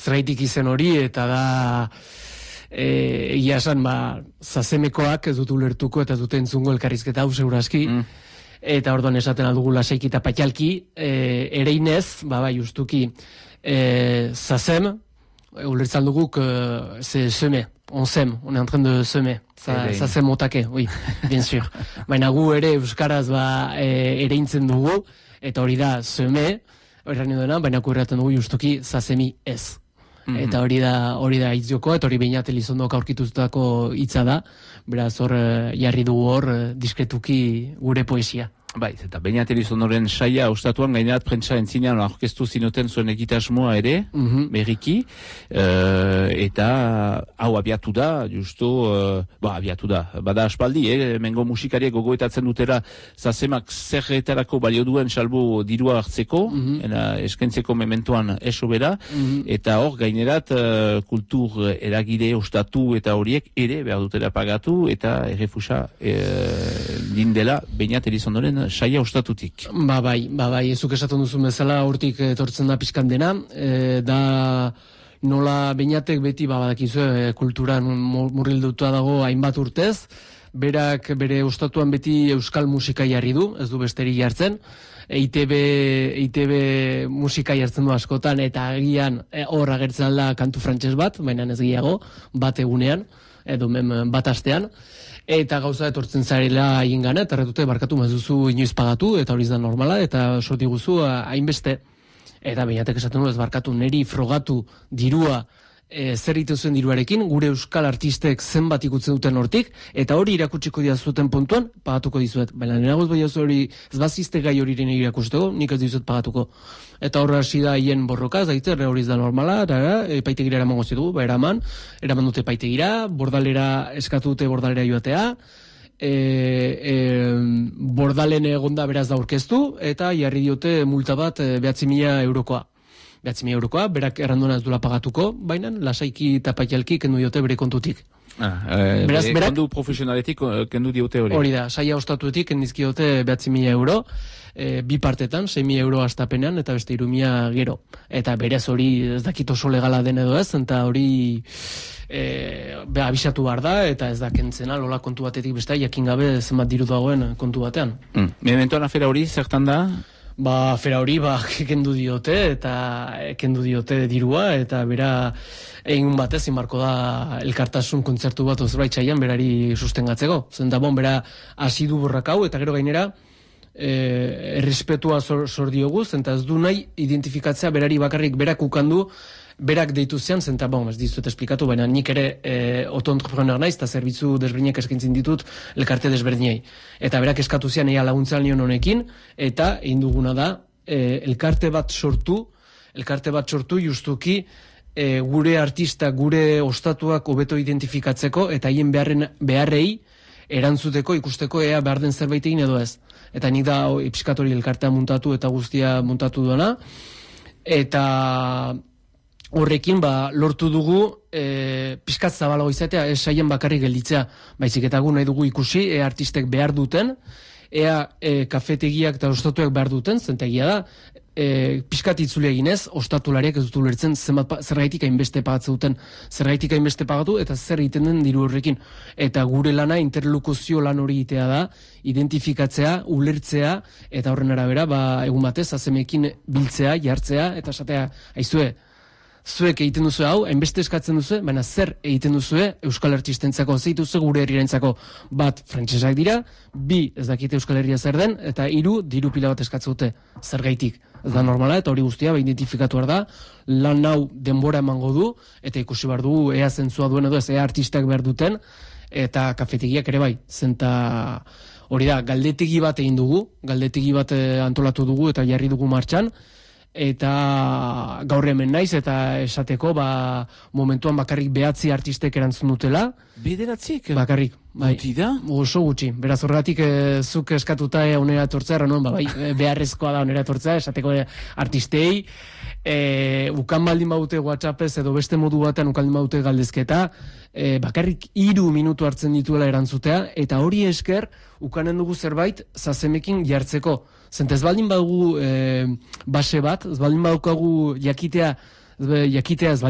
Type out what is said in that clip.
zergaitik izen hori, eta da egia esan, zazemekoak ez dut ulertuko eta ez dute entzungo elkarrizketa hau segurazki, eta orduan esaten aldugu lasaiki eta patxalki, ereinez, bai, justuki, zazem, ulertzan duguk, ze seme, on sème, on est en train de semer, ça sème otake, oui, bien sûr. Baina gu ere euskaraz ereintzen dugu, eta hori da seme, hori dena, baina gu erraten dugu justuki zazemi ez. Eta hori da hitzioko, eta hori Beñat Elizondok aurkitutako hitza da, beraz hor jarri dugu hor diskretuki gure poesia. Bai, eta Beñat Elizondoren saia ostatuan gainerat prentsa entzinean aurkeztu zinoten zuen egitasmoa ere, berriki, eta hau abiatu da, justo, abiatu da, bada aspaldi, mengo musikariek gogoetatzen dutera zazemak zerretarako balio duen salbu dirua hartzeko, eskentzeko mementoan eso bera, eta hor gainerat kultur eragile ostatu eta horiek ere behar dutela pagatu, eta errefusa dindela Beñat Elizondoren saia ostatutik. Bai, ezuk esaten duzun bezala hortik etortzen da pixkan dena, da nola Beñatek beti badakizue kulturan murgilduta dago hainbat urtez, berak bere ostatuan beti euskal musika jarri du, ez du besterik jartzen, EITB musika jartzen du askotan, eta agian hor agertzen da kantu frantses bat, baina ez gehiago, bat egunean, edo bat astean, eta gauza etortzen zarela egin gana, eta erretute barkatu mazuzu inoiz pagatu, eta hori da normala, eta soti guzu hainbeste. Eta Beñatek esaten du ez barkatu, neri frogatu dirua zer egiten zuen diruarekin, gure euskal artistek zenbat ikutzen duten hortik, eta hori irakutsiko diazuten puntuan, pagatuko dizuet. Baina nenagoz bai hori, ez bazizte gai horiren irakusteko, nik ez dizuet pagatuko. Eta horra hasi da hien borroka, ez daitzer, hori da normala, epaitegira eramango zidu, eraman dute epaitegira, bordalera eskatu dute bordalera joatea, bordalen egonda beraz da aurkeztu, eta jarri diote multa bat 9.000 eurokoa. 9.000 eurokoa, berak erranduna ez duela pagatuko, baina lasaiki eta patxalki kendu diote bere kontutik. Beraz, kondu profesionaletik kendu diote hori? Hori da, saia ostatuetik kendizkiote 9.000 euro, bi partetan, 6.000 euro astapenean, eta beste 3.000 gero. Eta berez hori ez dakit oso legala den edo ez, eta hori abisatu behar da, eta ez da kentzena, lola kontu batetik beste, jakin gabe zenbat diru dagoen kontu batean. Mementoan afera hori, zertan da? Afera hori, kendu diote, eta kendu diote dirua, eta bera egin batez inbarko da elkartasun kontzertu bat ozbaitzaian berari sustengatzeko. Zenta bera hasi du borrakau, eta gero gainera errespetua zor diogu, zenta ez du nahi identifikatzea berari bakarrik berak ukandu, berak deitu zean, zenta ez dizuet esplikatu, baina nik ere auto-entrepreneur naiz, eta zerbitzu desberdinak eskaintzen ditut elkarte desberdinei. Eta berak eskatu zean ea laguntzal nion honekin, eta egin duguna da, elkarte bat sortu justuki gure artista, gure ostatuak hobeto identifikatzeko, eta haien beharrei erantzuteko, ikusteko ea behar den zerbait egin edo ez. Eta nik da pixkatori elkartea muntatu eta guztia muntatu duena, eta horrekin lortu dugu pixkat zabalago izatea, saien bakarrik gelditzea, baizik eta gu nahi dugu ikusi, artistek behar duten, kafetegiak eta ostatuak behar duten, zentegia da, pixkat itzule eginez, ostatulariak ez dut ulertzen zergaitik hainbeste pagatze duten, zergaitik hainbeste pagatu, eta zer egiten den diru horrekin. Eta gure lana, interlokuzio lan hori egitea da, identifikatzea, ulertzea, eta horren arabera, egun batez, azemekin biltzea, jartzea, eta esatea, aizue, zuek egiten duzu hau, hainbeste eskatzen duzu, baina zer egiten duzue euskal artistentzako zeituzu gure herrirentzako bat frantsesak dira, bi ez dakite Euskal Herria zer den, eta hiru diru pila bat eskatzen dute zergaitik. Ez da normala, eta hori guztia identifikatu behar da, lan hau denbora emango du, eta ikusi behar dugu ea zentzua duen edo ez, ea artistak behar duten, eta kafetegiak ere bai, zenta hori da, galdetegi bat egin dugu, galdetegi bat antolatu dugu eta jarri dugu martxan, eta gaur hemen naiz, eta esateko momentuan bakarrik 9 artistek erantzun dutela. 9? Bakarrik, bai. Guti da? Oso gutxi. Beraz horregatik zuk eskatuta onera etortzea, erran bai, beharrezkoa da onera etortzea, esateko artistei, ukan baldin baute WhatsAppez edo beste modu batean ukan baldin baute galdezketa, bakarrik 3 minutu hartzen dituela erantzutea, eta hori esker ukanen dugu zerbait zazemekin jartzeko. Zenta ez baldin badugu base bat, ez baldin badukagu jakitea ez